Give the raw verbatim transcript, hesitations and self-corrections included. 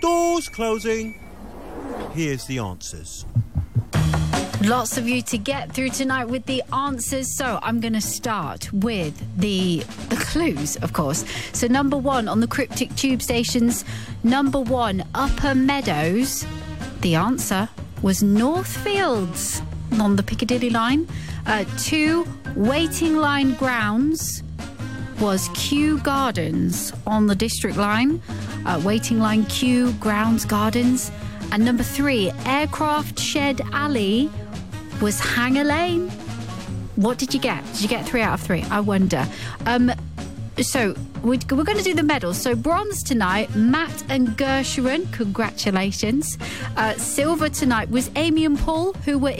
Doors closing. Here's the answers. Lots of you to get through tonight with the answers. So I'm going to start with the, the clues, of course. So number one on the cryptic tube stations. Number one, Upper Meadows. The answer was Northfields on the Piccadilly line. Uh, two, Waiting Line Grounds was Kew Gardens on the District line. Uh, Waiting Line Kew, Grounds, Gardens. And number three, Aircraft Shed Alley was Hanger Lane. What did you get? Did you get three out of three? I wonder. Um, so we're, we're going to do the medals. So bronze tonight, Matt and Gershuren. Congratulations. Uh, silver tonight was Amy and Paul, who were